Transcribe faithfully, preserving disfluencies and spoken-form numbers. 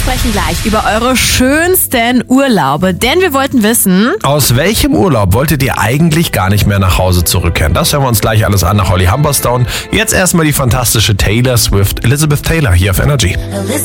sprechen gleich über eure schönsten Urlaube, denn wir wollten wissen, aus welchem Urlaub wolltet ihr eigentlich gar nicht mehr nach Hause zurückkehren? Das hören wir uns gleich alles an nach Holly Humberstone. Jetzt erstmal die fantastische Taylor Swift, Elizabeth Taylor hier auf Energy.